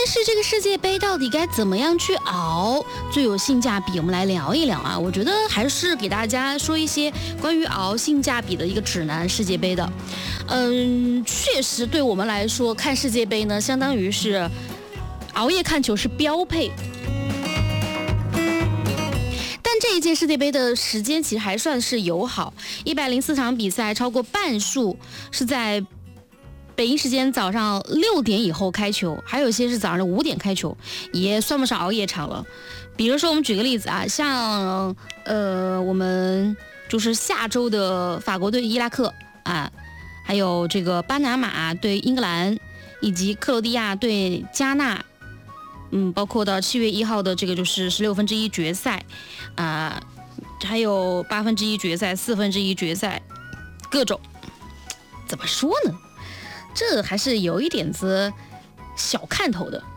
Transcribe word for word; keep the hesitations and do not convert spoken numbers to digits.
是这个世界杯到底该怎么样去熬最有性价比？我们来聊一聊啊。我觉得还是给大家说一些关于熬性价比的一个指南。世界杯的，嗯，确实对我们来说看世界杯呢，相当于是熬夜看球是标配。但这一届世界杯的时间其实还算是友好，一百零四场比赛，超过半数是在北京时间早上六点以后开球，还有一些是早上的五点开球，也算不上熬夜场了。比如说，我们举个例子啊，像呃，我们就是下周的法国对伊拉克啊，还有这个巴拿马对英格兰，以及克罗地亚对加纳。嗯，包括到七月一号的这个就是十六分之一决赛，啊、呃，还有八分之一决赛、四分之一决赛，各种怎么说呢？这还是有一点子小看头的。